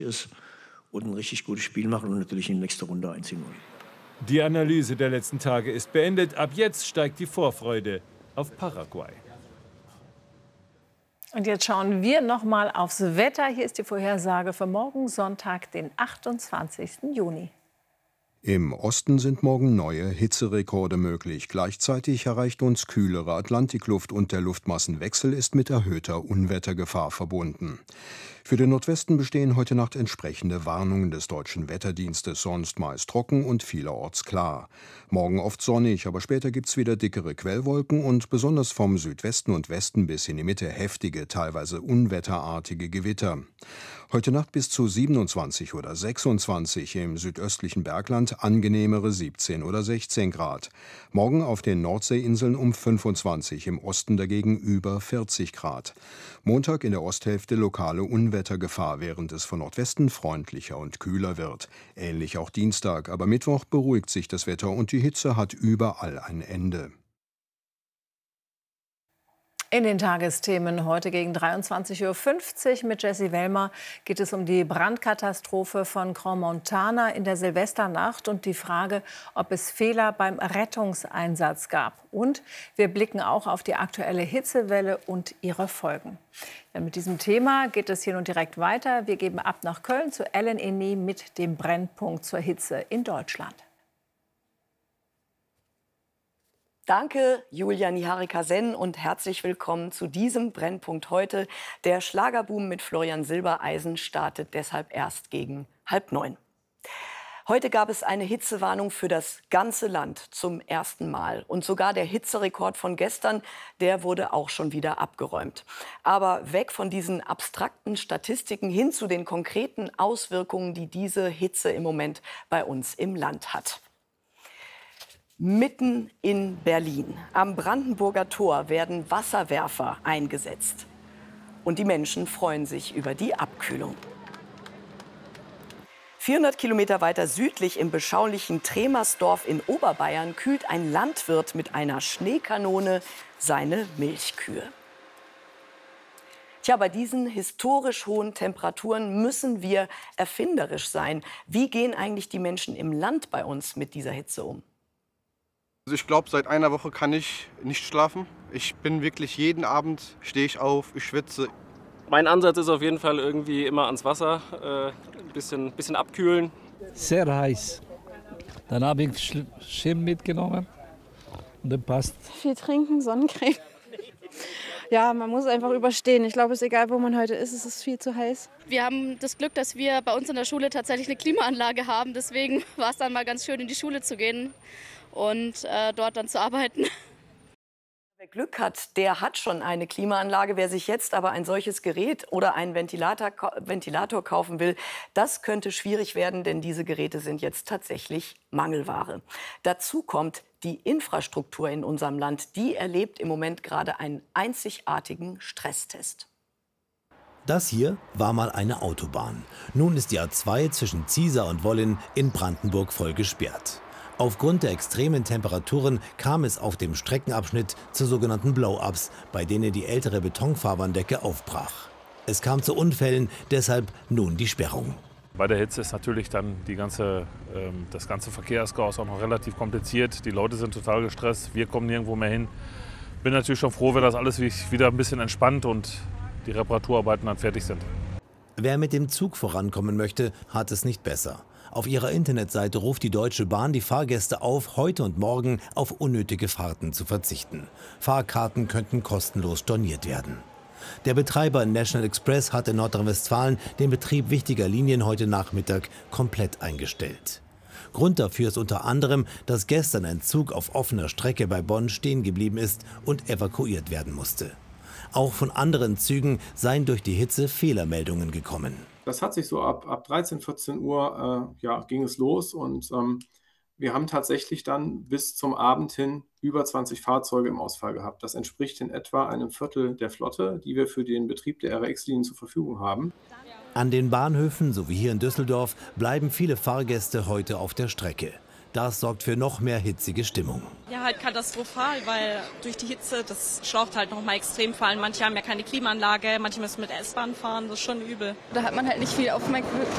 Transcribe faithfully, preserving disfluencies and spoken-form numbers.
ist und ein richtig gutes Spiel machen und natürlich in die nächste Runde einziehen wollen. Die Analyse der letzten Tage ist beendet. Ab jetzt steigt die Vorfreude auf Paraguay. Und jetzt schauen wir noch mal aufs Wetter. Hier ist die Vorhersage für morgen Sonntag, den achtundzwanzigsten Juni. Im Osten sind morgen neue Hitzerekorde möglich. Gleichzeitig erreicht uns kühlere Atlantikluft und der Luftmassenwechsel ist mit erhöhter Unwettergefahr verbunden. Für den Nordwesten bestehen heute Nacht entsprechende Warnungen des Deutschen Wetterdienstes, sonst meist trocken und vielerorts klar. Morgen oft sonnig, aber später gibt's wieder dickere Quellwolken und besonders vom Südwesten und Westen bis in die Mitte heftige, teilweise unwetterartige Gewitter. Heute Nacht bis zu siebenundzwanzig oder sechsundzwanzig, im südöstlichen Bergland angenehmere siebzehn oder sechzehn Grad. Morgen auf den Nordseeinseln um fünfundzwanzig, im Osten dagegen über vierzig Grad. Montag in der Osthälfte lokale Unwettergefahr, während es von Nordwesten freundlicher und kühler wird. Ähnlich auch Dienstag, aber Mittwoch beruhigt sich das Wetter und die Hitze hat überall ein Ende. In den Tagesthemen heute gegen dreiundzwanzig Uhr fünfzig mit Jessie Wellmer geht es um die Brandkatastrophe von Crans-Montana in der Silvesternacht und die Frage, ob es Fehler beim Rettungseinsatz gab. Und wir blicken auch auf die aktuelle Hitzewelle und ihre Folgen. Ja, mit diesem Thema geht es hier nun direkt weiter. Wir geben ab nach Köln zu Ellen Eni mit dem Brennpunkt zur Hitze in Deutschland. Danke, Julia Niharika-Senn, und herzlich willkommen zu diesem Brennpunkt heute. Der Schlagerboom mit Florian Silbereisen startet deshalb erst gegen halb neun. Heute gab es eine Hitzewarnung für das ganze Land zum ersten Mal. Und sogar der Hitzerekord von gestern, der wurde auch schon wieder abgeräumt. Aber weg von diesen abstrakten Statistiken hin zu den konkreten Auswirkungen, die diese Hitze im Moment bei uns im Land hat. Mitten in Berlin, am Brandenburger Tor, werden Wasserwerfer eingesetzt. Und die Menschen freuen sich über die Abkühlung. vierhundert Kilometer weiter südlich im beschaulichen Tremersdorf in Oberbayern kühlt ein Landwirt mit einer Schneekanone seine Milchkühe. Tja, bei diesen historisch hohen Temperaturen müssen wir erfinderisch sein. Wie gehen eigentlich die Menschen im Land bei uns mit dieser Hitze um? Also ich glaube, seit einer Woche kann ich nicht schlafen. Ich bin wirklich jeden Abend, stehe ich auf, ich schwitze. Mein Ansatz ist auf jeden Fall irgendwie immer ans Wasser, äh, ein bisschen, bisschen abkühlen. Sehr heiß. Dann habe ich Schirm mitgenommen und dann passt. Viel trinken, Sonnencreme. Ja, man muss einfach überstehen. Ich glaube, es ist egal, wo man heute ist, es ist viel zu heiß. Wir haben das Glück, dass wir bei uns in der Schule tatsächlich eine Klimaanlage haben. Deswegen war es dann mal ganz schön, in die Schule zu gehen und äh, dort dann zu arbeiten. Wer Glück hat, der hat schon eine Klimaanlage. Wer sich jetzt aber ein solches Gerät oder einen Ventilator, Ventilator kaufen will, das könnte schwierig werden, denn diese Geräte sind jetzt tatsächlich Mangelware. Dazu kommt, die Infrastruktur in unserem Land, die erlebt im Moment gerade einen einzigartigen Stresstest. Das hier war mal eine Autobahn. Nun ist die A zwei zwischen Ziesar und Wollin in Brandenburg voll gesperrt. Aufgrund der extremen Temperaturen kam es auf dem Streckenabschnitt zu sogenannten Blow-ups, bei denen die ältere Betonfahrbahndecke aufbrach. Es kam zu Unfällen, deshalb nun die Sperrung. Bei der Hitze ist natürlich dann die ganze, ähm, das ganze Verkehrschaos auch noch relativ kompliziert. Die Leute sind total gestresst, wir kommen nirgendwo mehr hin. Bin natürlich schon froh, wenn das alles wieder ein bisschen entspannt und die Reparaturarbeiten dann fertig sind. Wer mit dem Zug vorankommen möchte, hat es nicht besser. Auf ihrer Internetseite ruft die Deutsche Bahn die Fahrgäste auf, heute und morgen auf unnötige Fahrten zu verzichten. Fahrkarten könnten kostenlos storniert werden. Der Betreiber National Express hat in Nordrhein-Westfalen den Betrieb wichtiger Linien heute Nachmittag komplett eingestellt. Grund dafür ist unter anderem, dass gestern ein Zug auf offener Strecke bei Bonn stehen geblieben ist und evakuiert werden musste. Auch von anderen Zügen seien durch die Hitze Fehlermeldungen gekommen. Das hat sich so ab, ab dreizehn, vierzehn Uhr äh, ja, ging es los und ähm, wir haben tatsächlich dann bis zum Abend hin über zwanzig Fahrzeuge im Ausfall gehabt. Das entspricht in etwa einem Viertel der Flotte, die wir für den Betrieb der R X-Linien zur Verfügung haben. An den Bahnhöfen, so wie hier in Düsseldorf, bleiben viele Fahrgäste heute auf der Strecke. Das sorgt für noch mehr hitzige Stimmung. Ja, halt katastrophal, weil durch die Hitze, das schlaucht halt noch mal extrem, vor allem manche haben ja keine Klimaanlage, manche müssen mit S-Bahn fahren, das ist schon übel. Da hat man halt nicht viel